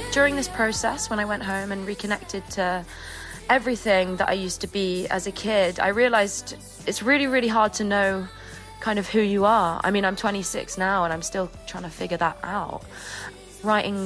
During this process, when I went home and reconnected to everything that I used to be as a kid, I realised it's really, really hard to know kind of who you are. I mean, I'm 26 now and I'm still trying to figure that out. Writing